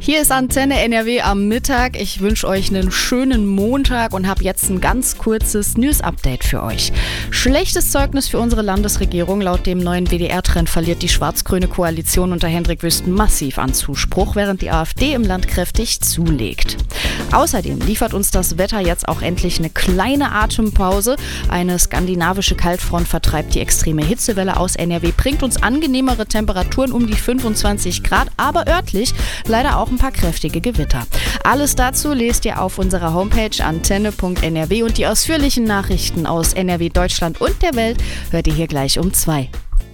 Hier ist Antenne NRW am Mittag. Ich wünsche euch einen schönen Montag und habe jetzt ein ganz kurzes News-Update für euch. Schlechtes Zeugnis für unsere Landesregierung. Laut dem neuen WDR-Trend verliert die schwarz-grüne Koalition unter Hendrik Wüst massiv an Zuspruch, während die AfD im Land kräftig zulegt. Außerdem liefert uns das Wetter jetzt auch endlich eine kleine Atempause. Eine skandinavische Kaltfront vertreibt die extreme Hitzewelle aus NRW, bringt uns angenehmere Temperaturen um die 25 Grad, aber örtlich leider auch ein paar kräftige Gewitter. Alles dazu lest ihr auf unserer Homepage antenne.nrw und die ausführlichen Nachrichten aus NRW, Deutschland und der Welt hört ihr hier gleich um 2.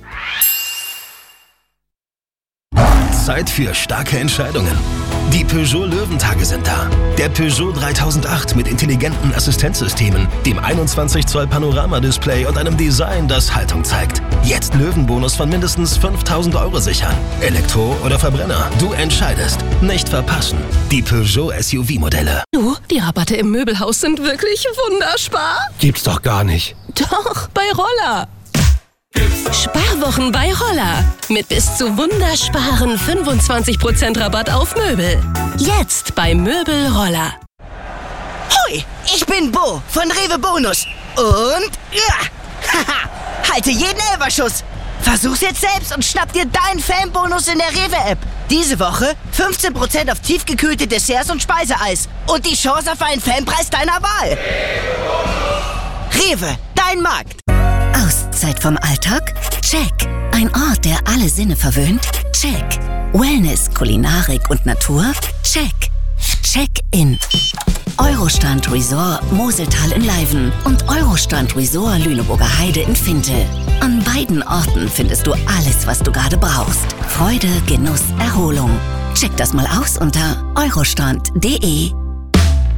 Zeit für starke Entscheidungen. Die Peugeot Löwentage sind da. Der Peugeot 3008 mit intelligenten Assistenzsystemen, dem 21 Zoll Panoramadisplay und einem Design, das Haltung zeigt. Jetzt Löwenbonus von mindestens 5.000 € sichern. Elektro oder Verbrenner, du entscheidest. Nicht verpassen. Die Peugeot SUV-Modelle. Du, die Rabatte im Möbelhaus sind wirklich wunderspar. Gibt's doch gar nicht. Doch, bei Roller. Sparwochen bei Roller. Mit bis zu wundersparen 25% Rabatt auf Möbel. Jetzt bei Möbel Roller. Hoi, ich bin Bo von Rewe Bonus. Und haha, halte jeden Elferschuss. Versuch's jetzt selbst und schnapp dir deinen Fanbonus in der Rewe-App. Diese Woche 15% auf tiefgekühlte Desserts und Speiseeis. Und die Chance auf einen Fanpreis deiner Wahl. Rewe, dein Markt. Auszeit vom Alltag? Check. Ein Ort, der alle Sinne verwöhnt? Check. Wellness, Kulinarik und Natur? Check. Check-in. Eurostrand Resort Moseltal in Leiven und Eurostrand Resort Lüneburger Heide in Fintel. An beiden Orten findest du alles, was du gerade brauchst. Freude, Genuss, Erholung. Check das mal aus unter eurostrand.de.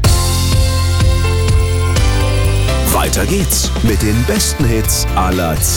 Weiter geht's mit den besten Hits aller Zeiten.